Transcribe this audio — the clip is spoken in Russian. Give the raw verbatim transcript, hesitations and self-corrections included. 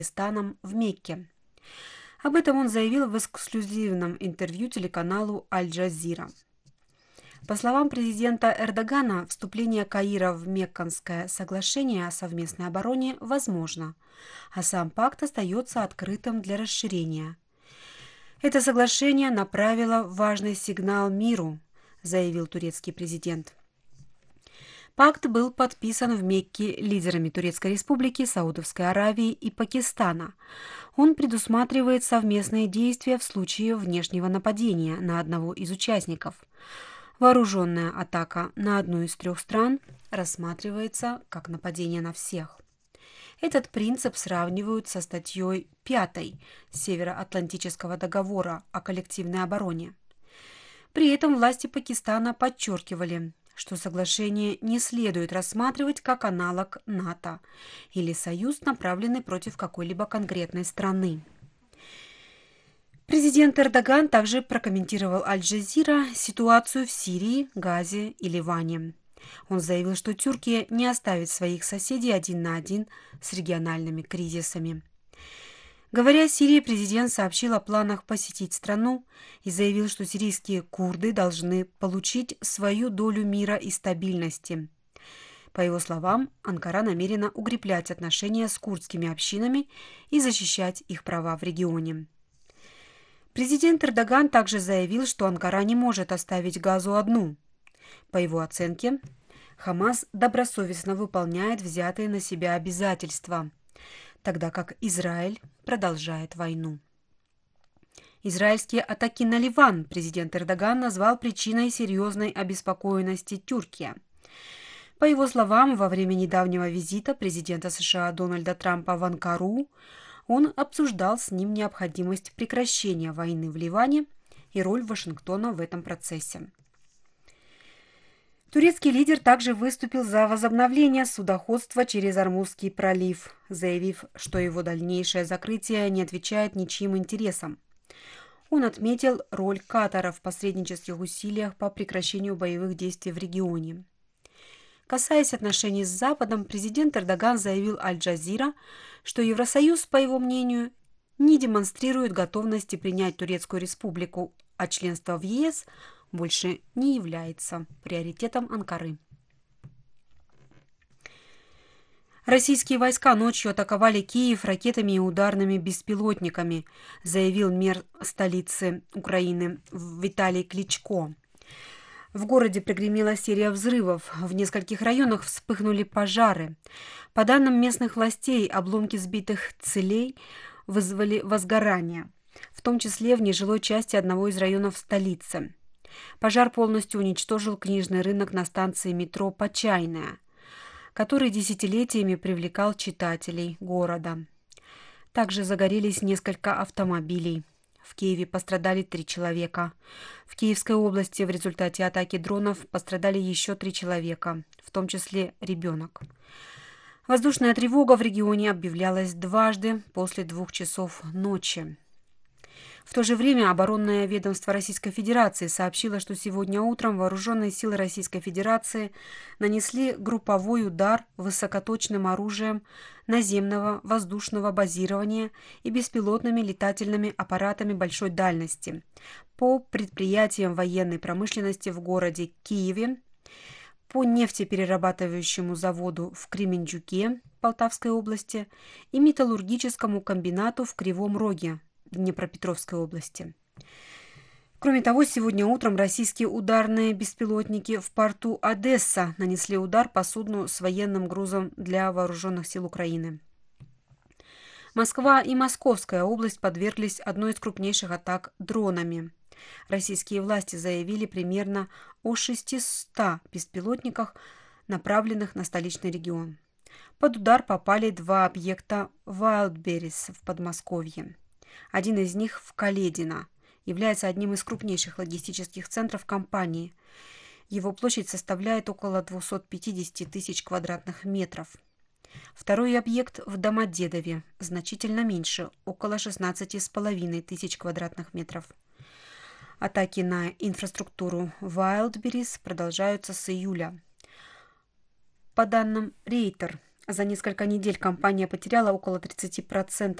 Пакистаном в Мекке. Об этом он заявил в эксклюзивном интервью телеканалу Аль-Джазира. По словам президента Эрдогана, вступление Каира в Мекканское соглашение о совместной обороне возможно, а сам пакт остается открытым для расширения. Это соглашение направило важный сигнал миру, заявил турецкий президент. Пакт был подписан в Мекке лидерами Турецкой Республики, Саудовской Аравии и Пакистана. Он предусматривает совместные действия в случае внешнего нападения на одного из участников. Вооруженная атака на одну из трех стран рассматривается как нападение на всех. Этот принцип сравнивают со статьей пятой Североатлантического договора о коллективной обороне. При этом власти Пакистана подчеркивали, что соглашение не следует рассматривать как аналог НАТО или союз, направленный против какой-либо конкретной страны. Президент Эрдоган также прокомментировал Аль-Джазира ситуацию в Сирии, Газе и Ливане. Он заявил, что Турция не оставит своих соседей один на один с региональными кризисами. Говоря о Сирии, президент сообщил о планах посетить страну и заявил, что сирийские курды должны получить свою долю мира и стабильности. По его словам, Анкара намерена укреплять отношения с курдскими общинами и защищать их права в регионе. Президент Эрдоган также заявил, что Анкара не может оставить Газу одну. По его оценке, Хамас добросовестно выполняет взятые на себя обязательства, тогда как Израиль продолжает войну. Израильские атаки на Ливан президент Эрдоган назвал причиной серьезной обеспокоенности Турции. По его словам, во время недавнего визита президента США Дональда Трампа в Анкару он обсуждал с ним необходимость прекращения войны в Ливане и роль Вашингтона в этом процессе. Турецкий лидер также выступил за возобновление судоходства через Ормузский пролив, заявив, что его дальнейшее закрытие не отвечает ничьим интересам. Он отметил роль Катара в посреднических усилиях по прекращению боевых действий в регионе. Касаясь отношений с Западом, президент Эрдоган заявил Аль-Джазира, что Евросоюз, по его мнению, не демонстрирует готовности принять Турецкую республику, а членство в ЕС больше не является приоритетом Анкары. Российские войска ночью атаковали Киев ракетами и ударными беспилотниками, заявил мэр столицы Украины Виталий Кличко. В городе прогремела серия взрывов, в нескольких районах вспыхнули пожары. По данным местных властей, обломки сбитых целей вызвали возгорание, в том числе в нежилой части одного из районов столицы. Пожар полностью уничтожил книжный рынок на станции метро Почайная, который десятилетиями привлекал читателей города. Также загорелись несколько автомобилей. В Киеве пострадали три человека. В Киевской области в результате атаки дронов пострадали еще три человека, в том числе ребенок. Воздушная тревога в регионе объявлялась дважды после двух часов ночи. В то же время оборонное ведомство Российской Федерации сообщило, что сегодня утром вооруженные силы Российской Федерации нанесли групповой удар высокоточным оружием наземного воздушного базирования и беспилотными летательными аппаратами большой дальности по предприятиям военной промышленности в городе Киеве, по нефтеперерабатывающему заводу в Кременчуге Полтавской области и металлургическому комбинату в Кривом Роге Днепропетровской области. Кроме того, сегодня утром российские ударные беспилотники в порту Одесса нанесли удар по судну с военным грузом для вооруженных сил Украины. Москва и Московская область подверглись одной из крупнейших атак дронами. Российские власти заявили примерно о шестистах беспилотниках, направленных на столичный регион. Под удар попали два объекта Wildberries в Подмосковье. Один из них в Каледино является одним из крупнейших логистических центров компании. Его площадь составляет около двухсот пятидесяти тысяч квадратных метров. Второй объект в Домодедове значительно меньше, около шестнадцати с половиной тысяч квадратных метров. Атаки на инфраструктуру Wildberries продолжаются с июля. По данным Рейтер, За несколько недель компания потеряла около тридцати процентов